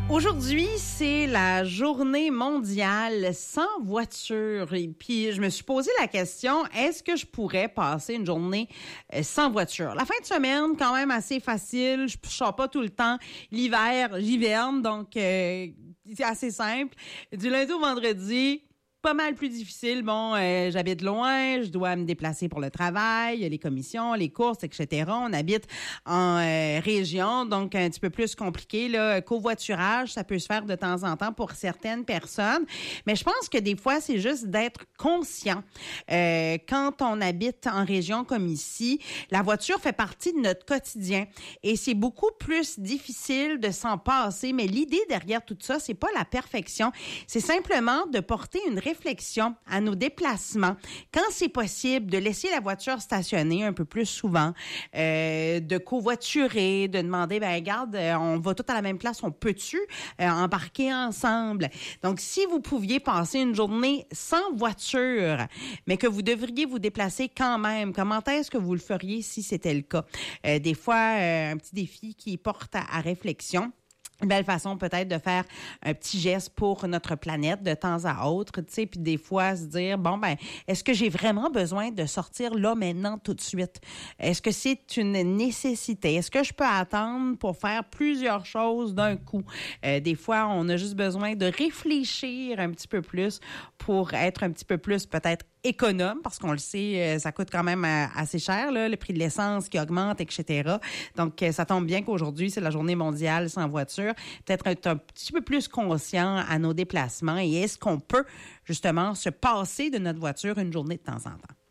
Aujourd'hui, c'est la journée mondiale sans voiture. Et puis, je me suis posé la question, est-ce que je pourrais passer une journée sans voiture? La fin de semaine, quand même assez facile. Je ne sors pas tout le temps. L'hiver, j'hiverne, donc c'est assez simple. Du lundi au vendredi, pas mal plus difficile. Bon, j'habite loin, je dois me déplacer pour le travail, les commissions, les courses, etc. On habite en région, donc un petit peu plus compliqué. Là, covoiturage, ça peut se faire de temps en temps pour certaines personnes, mais je pense que des fois, c'est juste d'être conscient. Quand on habite en région comme ici, la voiture fait partie de notre quotidien et c'est beaucoup plus difficile de s'en passer, mais l'idée derrière tout ça, c'est pas la perfection, c'est simplement de porter une réflexion à nos déplacements. Quand c'est possible, de laisser la voiture stationnée un peu plus souvent, de covoiturer, de demander, ben regarde, on va tous à la même place, on peut-tu embarquer ensemble? Donc, si vous pouviez passer une journée sans voiture, mais que vous devriez vous déplacer quand même, comment est-ce que vous le feriez si c'était le cas? Des fois, un petit défi qui porte à réflexion. Une belle façon peut-être de faire un petit geste pour notre planète de temps à autre, tu sais, puis des fois se dire, bon, ben, est-ce que j'ai vraiment besoin de sortir là, maintenant, tout de suite? Est-ce que c'est une nécessité? Est-ce que je peux attendre pour faire plusieurs choses d'un coup? Des fois, on a juste besoin de réfléchir un petit peu plus pour être un petit peu plus peut-être économe, parce qu'on le sait, ça coûte quand même assez cher, là, le prix de l'essence qui augmente, etc. Donc, ça tombe bien qu'aujourd'hui, c'est la journée mondiale sans voiture. Peut-être être un petit peu plus conscient à nos déplacements et est-ce qu'on peut justement se passer de notre voiture une journée de temps en temps?